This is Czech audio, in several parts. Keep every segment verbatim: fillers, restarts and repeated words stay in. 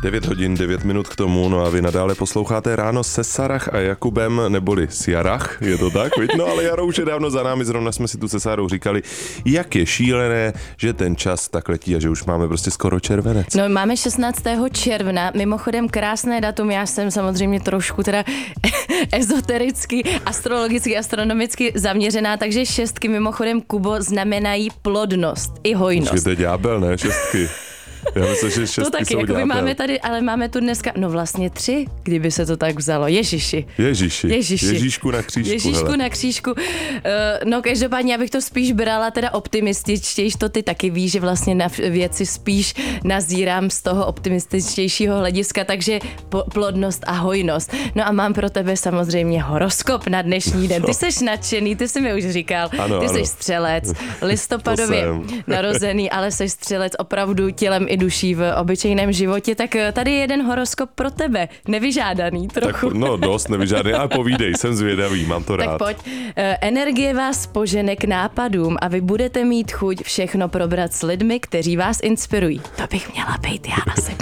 devět hodin, devět minut k tomu, no a vy nadále posloucháte Ráno se Sarah a Jakubem, neboli s Jarach, je to tak, viď? No ale Jaro už je dávno za námi, zrovna jsme si tu se Sárou říkali, jak je šílené, že ten čas tak letí a že už máme prostě skoro červenec. No máme šestnáctého června, mimochodem krásné datum, já jsem samozřejmě trošku teda ezotericky, astrologicky, astronomicky zaměřená, takže šestky mimochodem, Kubo, znamenají plodnost i hojnost. Počkej, to je ďábel, ne? Šestky. Já myslím, že šestky to taky, jsou jako ďábel. máme tady, ale máme tu dneska, no vlastně tři, kdyby se to tak vzalo. Ježiši. Ježiši. Ježiši. Ježíšku na křížku. Ježíšku hele. na křížku. Uh, no každopádně, já bych to spíš brala teda optimističtější, to ty taky víš, že vlastně na věci spíš nazírám z toho optimističtějšího hlediska, takže po, plodnost a hojnost. No a mám pro tebe samozřejmě horoskop na dnešní den. Ty seš nadšený, ty jsi mi už říkal. Ano, ty ano. jsi střelec, listopadově narozený, ale jsi střelec opravdu tělem i duší v obyčejném životě, tak tady je jeden horoskop pro tebe, nevyžádaný trochu. Tak, no dost nevyžádaný, ale povídej, jsem zvědavý, mám to rád. Tak pojď. Energie vás požene k nápadům a vy budete mít chuť všechno probrat s lidmi, kteří vás inspirují. To bych měla být já asi.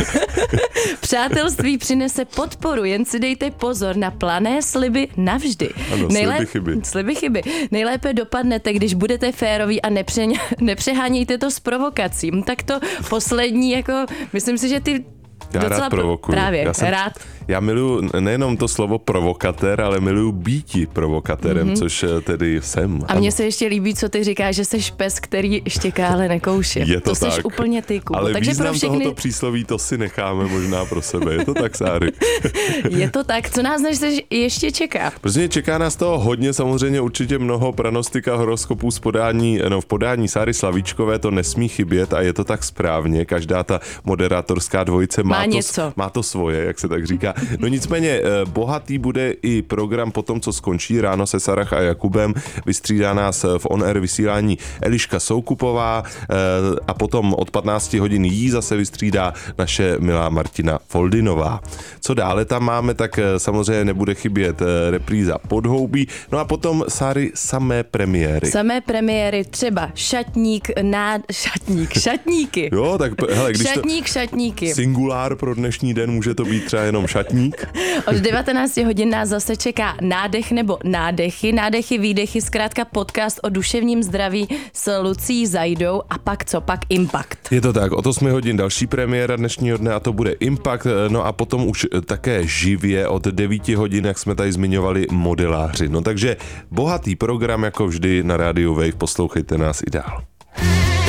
Přátelství přinese podporu, jen si dejte pozor na plané sliby navždy. Ano, Nejlép... sliby chyby. Sliby chyby. Nejlépe dopadnete, když budete féroví a nepře... nepřehánějte to s provokací. Tak to poslední, jako, myslím si, že ty Já docela rád provokuju. Právě, já jsem, rád. Já miluju nejenom to slovo provokatér, ale miluju býti provokatérem, mm-hmm. což tedy jsem. A mně se ještě líbí, co ty říkáš, že jsi pes, který štěká, ale nekouše. Je to, to tak. Jsi úplně ty, Kubo. Ale takže význam pro všechny... tohoto přísloví, to si necháme možná pro sebe. Je to tak, Sáry? Je to tak. Co nás než ještě čeká? Protože čeká nás toho hodně, samozřejmě určitě mnoho pranostika horoskopů z podání, no v podání Sáry Slavíčkové to nesmí chybět a je to tak správně. Každá ta moderátorská dvojice má, Má to, něco. má to svoje, jak se tak říká. No nicméně bohatý bude i program po tom, co skončí Ráno se Sarah a Jakubem. Vystřídá nás v on-air vysílání Eliška Soukupová a potom od patnácti hodin jí zase vystřídá naše milá Martina Foldinová. Co dále tam máme, tak samozřejmě nebude chybět repríza Podhoubí. No a potom, Sáry, samé premiéry. Samé premiéry, třeba šatník, nád... šatník, šatníky. Jo, tak hele, když šatník, to... šatníky. Singulár pro dnešní den může to být třeba jenom šatník. Od devatenácti hodin nás zase čeká nádech nebo nádechy, nádechy, výdechy, zkrátka podcast o duševním zdraví s Lucí Zajdou a pak co, pak Impact. Je to tak, od osmi hodin další premiéra dnešního dne a to bude Impact, no a potom už také živě od devíti hodin, jak jsme tady zmiňovali, modeláři. No takže bohatý program jako vždy na rádiu Wave, poslouchejte nás i dál.